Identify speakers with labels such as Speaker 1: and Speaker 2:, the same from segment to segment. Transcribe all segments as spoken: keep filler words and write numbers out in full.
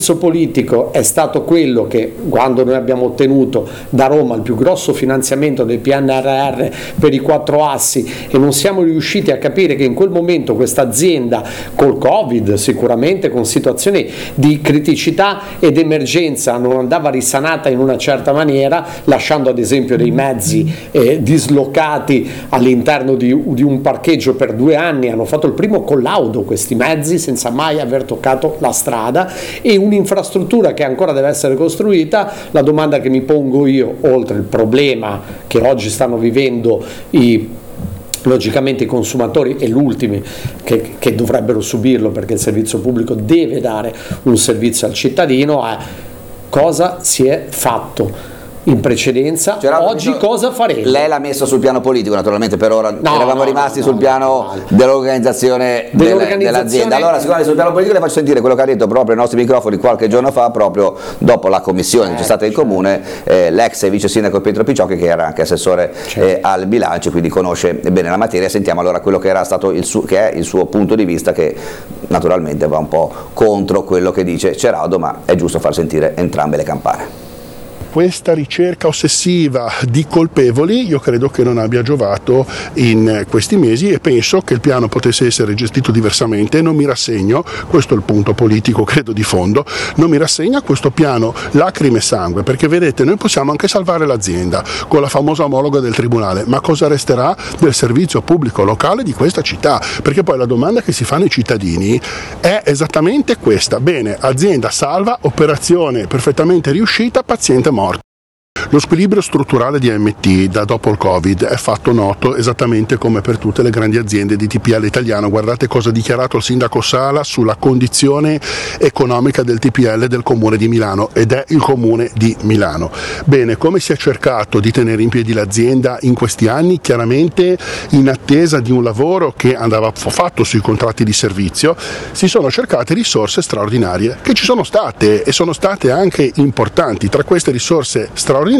Speaker 1: politico è stato quello che, quando noi abbiamo ottenuto da Roma il più grosso finanziamento del P N R R per i quattro assi e non siamo riusciti a capire che in quel momento questa azienda col Covid, sicuramente con situazioni di criticità ed emergenza, non andava risanata in una certa maniera, lasciando ad esempio dei mezzi eh, dislocati all'interno di, di un parcheggio per due anni. Hanno fatto il primo collaudo questi mezzi senza mai aver toccato la strada, e un un'infrastruttura che ancora deve essere costruita. La domanda che mi pongo io, oltre il problema che oggi stanno vivendo i logicamente i consumatori e gli ultimi che, che dovrebbero subirlo, perché il servizio pubblico deve dare un servizio al cittadino, è cosa si è fatto in precedenza, Gerardo, oggi cosa faremo?
Speaker 2: Lei l'ha messo sul piano politico, naturalmente per ora
Speaker 1: no,
Speaker 2: eravamo
Speaker 1: no,
Speaker 2: rimasti
Speaker 1: no,
Speaker 2: sul
Speaker 1: no,
Speaker 2: piano
Speaker 1: no, no.
Speaker 2: dell'organizzazione,
Speaker 1: dell'organizzazione
Speaker 2: dell'azienda. Allora, siccome sul piano politico le faccio sentire quello che ha detto proprio ai nostri microfoni qualche giorno fa, proprio dopo la commissione che c'è stata in comune, eh, l'ex vice sindaco Pietro Picciocchi, che era anche assessore eh, al bilancio, quindi conosce bene la materia. Sentiamo allora quello che era stato il suo, che è il suo punto di vista, che naturalmente va un po' contro quello che dice Ceraudo, ma è giusto far sentire entrambe le campane.
Speaker 3: Questa ricerca ossessiva di colpevoli io credo che non abbia giovato in questi mesi, e penso che il piano potesse essere gestito diversamente. Non mi rassegno, questo è il punto politico credo di fondo, non mi rassegna a questo piano lacrime e sangue, perché vedete, noi possiamo anche salvare l'azienda con la famosa omologa del tribunale, ma cosa resterà del servizio pubblico locale di questa città? Perché poi la domanda che si fanno i cittadini è esattamente questa: bene, azienda salva, operazione perfettamente riuscita, paziente morto. Lo squilibrio strutturale di A M T da dopo il Covid è fatto noto esattamente come per tutte le grandi aziende di T P L italiano. Guardate cosa ha dichiarato il sindaco Sala sulla condizione economica del T P L del Comune di Milano, ed è il Comune di Milano. Bene, come si è cercato di tenere in piedi l'azienda in questi anni? Chiaramente in attesa di un lavoro che andava fatto sui contratti di servizio, si sono cercate risorse straordinarie che ci sono state, e sono state anche importanti. Tra queste risorse straordinarie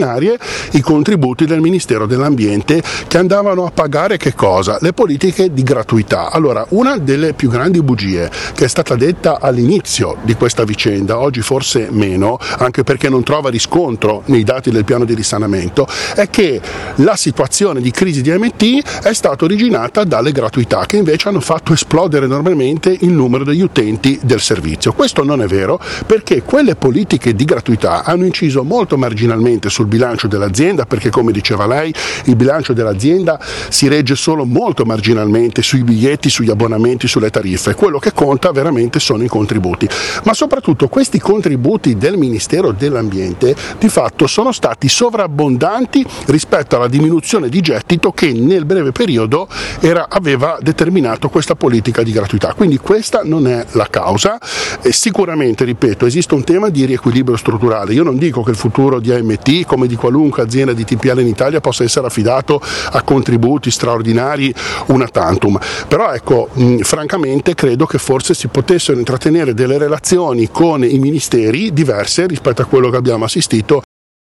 Speaker 3: i contributi del Ministero dell'Ambiente, che andavano a pagare che cosa? Le politiche di gratuità. Allora, una delle più grandi bugie che è stata detta all'inizio di questa vicenda, oggi forse meno, anche perché non trova riscontro nei dati del piano di risanamento, è che la situazione di crisi di A M T è stata originata dalle gratuità, che invece hanno fatto esplodere enormemente il numero degli utenti del servizio. Questo non è vero, perché quelle politiche di gratuità hanno inciso molto marginalmente sul bilancio dell'azienda, perché come diceva lei il bilancio dell'azienda si regge solo molto marginalmente sui biglietti, sugli abbonamenti, sulle tariffe. Quello che conta veramente sono i contributi, ma soprattutto questi contributi del Ministero dell'Ambiente di fatto sono stati sovrabbondanti rispetto alla diminuzione di gettito che nel breve periodo era, aveva determinato questa politica di gratuità. Quindi questa non è la causa. E sicuramente, ripeto, esiste un tema di riequilibrio strutturale. Io non dico che il futuro di A M T, come di qualunque azienda di T P L in Italia, possa essere affidato a contributi straordinari una tantum, però ecco, mh, francamente credo che forse si potessero intrattenere delle relazioni con i ministeri diverse rispetto a quello che abbiamo assistito.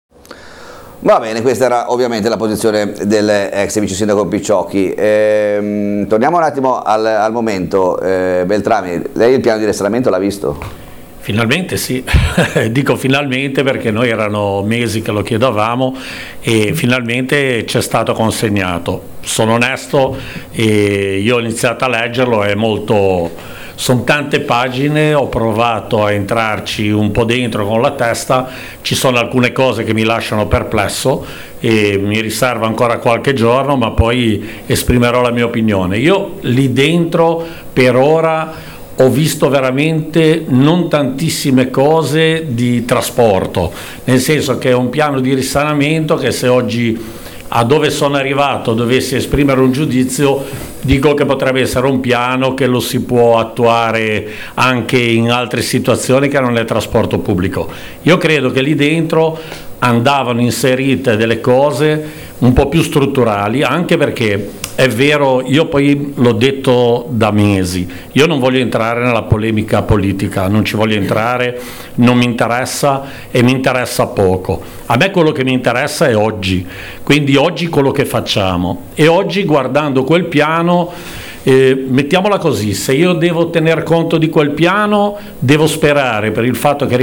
Speaker 2: Va bene, questa era ovviamente la posizione dell'ex vice sindaco Picciocchi. Ehm, torniamo un attimo al, al momento. eh, Beltrami, lei il piano di risanamento l'ha visto?
Speaker 4: Finalmente sì, dico finalmente perché noi erano mesi che lo chiedevamo e finalmente ci è stato consegnato. Sono onesto, e io ho iniziato a leggerlo, è molto, sono tante pagine, ho provato a entrarci un po' dentro con la testa, ci sono alcune cose che mi lasciano perplesso e mi riservo ancora qualche giorno, ma poi esprimerò la mia opinione. Io lì dentro per ora ho visto veramente non tantissime cose di trasporto, nel senso che è un piano di risanamento che, se oggi a dove sono arrivato dovessi esprimere un giudizio, dico che potrebbe essere un piano che lo si può attuare anche in altre situazioni che non è trasporto pubblico. Io credo che lì dentro andavano inserite delle cose un po' più strutturali, anche perché è vero, io poi l'ho detto da mesi, io non voglio entrare nella polemica politica, non ci voglio entrare, non mi interessa e mi interessa poco. A me quello che mi interessa è oggi, quindi oggi quello che facciamo, e oggi guardando quel piano, eh, mettiamola così, se io devo tener conto di quel piano devo sperare, per il fatto che